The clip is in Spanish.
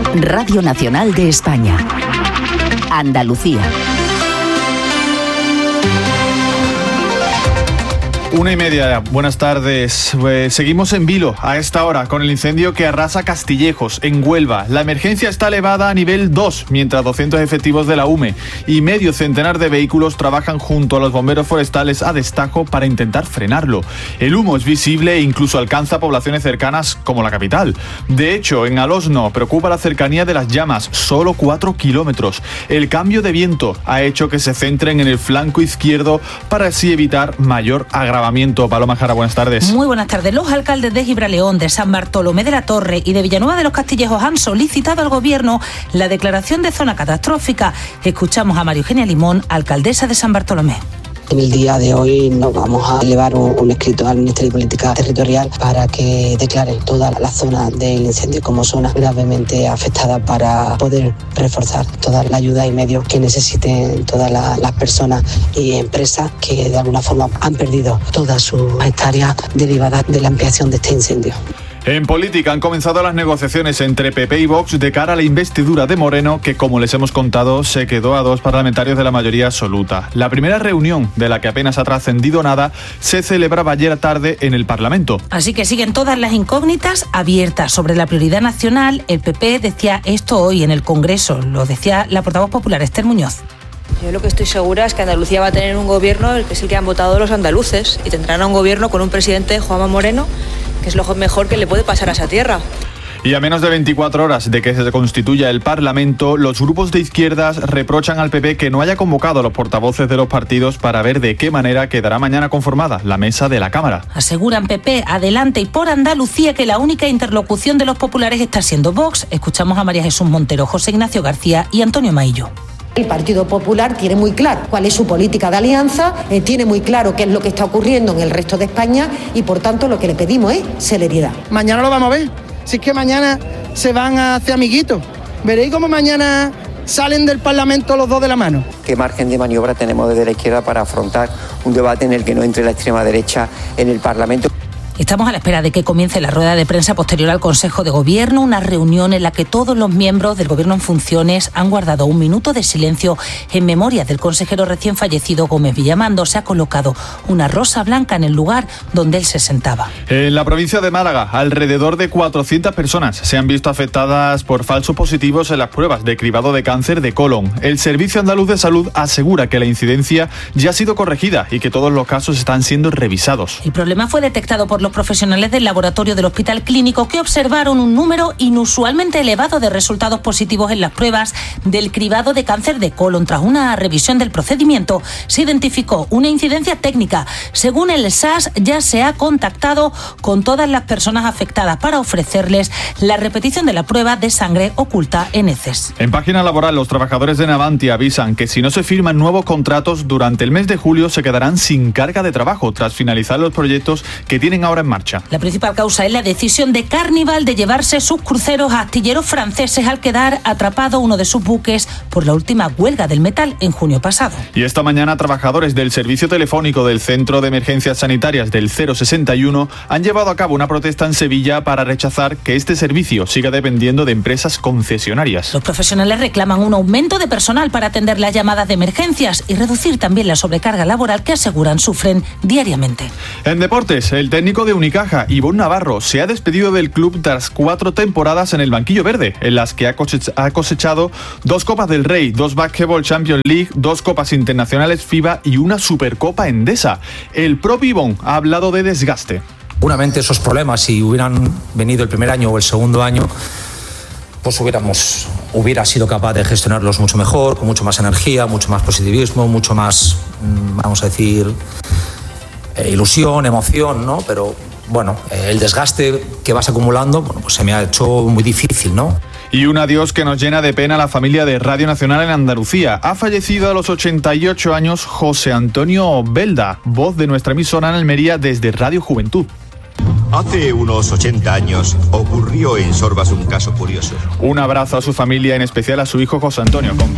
Radio Nacional de España. Andalucía. 1:30, buenas tardes. Seguimos en vilo a esta hora con el incendio que arrasa Castillejos, en Huelva. La emergencia está elevada a nivel 2, mientras 200 efectivos de la UME y medio centenar de vehículos trabajan junto a los bomberos forestales a destajo para intentar frenarlo. El humo es visible e incluso alcanza poblaciones cercanas como la capital. De hecho, en Alosno preocupa la cercanía de las llamas, solo 4 kilómetros. El cambio de viento ha hecho que se centren en el flanco izquierdo para así evitar mayor agravamiento. Paloma Jara, buenas tardes. Muy buenas tardes. Los alcaldes de Gibraleón, de San Bartolomé de la Torre y de Villanueva de los Castillejos han solicitado al Gobierno la declaración de zona catastrófica. Escuchamos a María Eugenia Limón, alcaldesa de San Bartolomé. En el día de hoy nos vamos a elevar un escrito al Ministerio de Política Territorial para que declare toda la zona del incendio como zona gravemente afectada para poder reforzar toda la ayuda y medios que necesiten todas las personas y empresas que de alguna forma han perdido todas sus hectáreas derivadas de la ampliación de este incendio. En política han comenzado las negociaciones entre PP y Vox de cara a la investidura de Moreno, que, como les hemos contado, se quedó a 2 parlamentarios de la mayoría absoluta. La primera reunión, de la que apenas ha trascendido nada, se celebraba ayer tarde en el Parlamento. Así que siguen todas las incógnitas abiertas sobre la prioridad nacional. El PP decía esto hoy en el Congreso, lo decía la portavoz popular Esther Muñoz. Yo lo que estoy segura es que Andalucía va a tener un gobierno, el que es el que han votado los andaluces, y tendrán un gobierno con un presidente, Juanma Moreno, que es lo mejor que le puede pasar a esa tierra. Y a menos de 24 horas de que se constituya el Parlamento, los grupos de izquierdas reprochan al PP que no haya convocado a los portavoces de los partidos para ver de qué manera quedará mañana conformada la mesa de la Cámara. Aseguran PP, Adelante y por Andalucía que la única interlocución de los populares está siendo Vox. Escuchamos a María Jesús Montero, José Ignacio García y Antonio Maillo. El Partido Popular tiene muy claro cuál es su política de alianza, tiene muy claro qué es lo que está ocurriendo en el resto de España y, por tanto, lo que le pedimos es celeridad. Mañana lo vamos a ver. Si es que mañana se van a hacer amiguitos. Veréis cómo mañana salen del Parlamento los dos de la mano. ¿Qué margen de maniobra tenemos desde la izquierda para afrontar un debate en el que no entre la extrema derecha en el Parlamento? Estamos a la espera de que comience la rueda de prensa posterior al Consejo de Gobierno, una reunión en la que todos los miembros del Gobierno en funciones han guardado un minuto de silencio en memoria del consejero recién fallecido Gómez Villamando. Se ha colocado una rosa blanca en el lugar donde él se sentaba. En la provincia de Málaga, alrededor de 400 personas se han visto afectadas por falsos positivos en las pruebas de cribado de cáncer de colon. El Servicio Andaluz de Salud asegura que la incidencia ya ha sido corregida y que todos los casos están siendo revisados. El problema fue detectado por los profesionales del laboratorio del Hospital Clínico, que observaron un número inusualmente elevado de resultados positivos en las pruebas del cribado de cáncer de colon. Tras una revisión del procedimiento, se identificó una incidencia técnica. Según el SAS, ya se ha contactado con todas las personas afectadas para ofrecerles la repetición de la prueba de sangre oculta en heces. En página laboral, los trabajadores de Navantia avisan que si no se firman nuevos contratos durante el mes de julio se quedarán sin carga de trabajo tras finalizar los proyectos que tienen ahora en marcha. La principal causa es la decisión de Carnival de llevarse sus cruceros a astilleros franceses al quedar atrapado uno de sus buques por la última huelga del metal en junio pasado. Y esta mañana trabajadores del servicio telefónico del Centro de Emergencias Sanitarias del 061 han llevado a cabo una protesta en Sevilla para rechazar que este servicio siga dependiendo de empresas concesionarias. Los profesionales reclaman un aumento de personal para atender las llamadas de emergencias y reducir también la sobrecarga laboral que aseguran sufren diariamente. En deportes, el técnico de Unicaja, Ivonne Navarro, se ha despedido del club tras 4 temporadas en el banquillo verde, en las que ha cosechado 2 Copas del Rey, 2 Basketball Champions League, 2 Copas Internacionales FIBA y una Supercopa Endesa. El propio Ivonne ha hablado de desgaste. Seguramente esos problemas, si hubieran venido el primer año o el segundo año, pues hubiera sido capaz de gestionarlos mucho mejor, con mucho más energía, mucho más positivismo, mucho más, vamos a decir, ilusión, emoción, ¿no? Pero bueno, el desgaste que vas acumulando, bueno, pues se me ha hecho muy difícil, ¿no? Y un adiós que nos llena de pena a la familia de Radio Nacional en Andalucía. Ha fallecido a los 88 años José Antonio Belda, voz de nuestra emisora en Almería desde Radio Juventud. Hace unos 80 años ocurrió en Sorbas un caso curioso. Un abrazo a su familia, en especial a su hijo José Antonio.